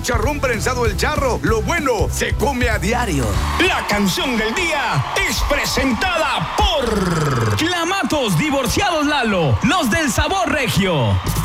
Charrón prensado El Charro, lo bueno se come a diario. La canción del día es presentada por Clamatos Divorciados Lalo, los del sabor regio.